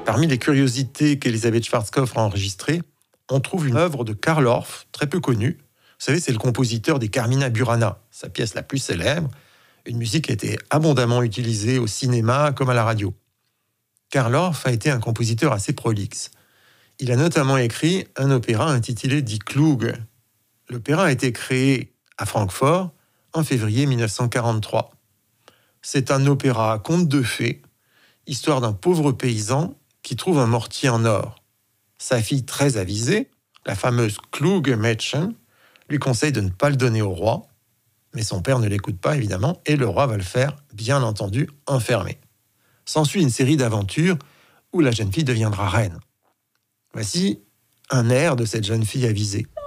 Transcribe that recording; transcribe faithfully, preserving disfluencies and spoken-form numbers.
Parmi les curiosités qu'Elisabeth Schwarzkopf a enregistrées, on trouve une œuvre de Karl Orff, très peu connue. Vous savez, c'est le compositeur des Carmina Burana, sa pièce la plus célèbre, une musique qui a été abondamment utilisée au cinéma comme à la radio. Karl Orff a été un compositeur assez prolixe. Il a notamment écrit un opéra intitulé Die Kluge. L'opéra a été créé à Francfort en février mille neuf cent quarante-trois. C'est un opéra à conte de fées, histoire d'un pauvre paysan qui trouve un mortier en or. Sa fille très avisée, la fameuse Kluge Mädchen, lui conseille de ne pas le donner au roi, mais son père ne l'écoute pas évidemment, et le roi va le faire, bien entendu, enfermer. S'ensuit une série d'aventures où la jeune fille deviendra reine. Voici un air de cette jeune fille avisée.